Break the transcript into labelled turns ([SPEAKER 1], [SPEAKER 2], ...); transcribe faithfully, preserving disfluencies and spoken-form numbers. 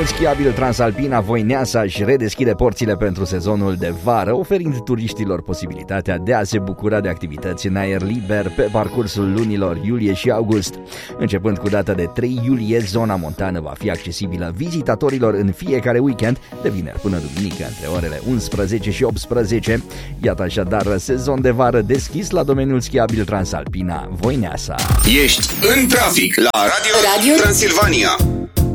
[SPEAKER 1] schiabil Transalpina Voineasa își redeschide porțile pentru sezonul de vară, oferind turiștilor posibilitatea de a se bucura de activități în aer liber pe parcursul lunilor iulie și august. Începând cu data de trei iulie, zona montană va fi accesibilă vizitatorilor în fiecare weekend, de vineri până duminică, între orele unsprezece și optsprezece. Iată așadar sezon de vară deschis la domeniul schiabil Transalpina Voineasa.
[SPEAKER 2] Ești în trafic la Radio, Radio? Transilvania.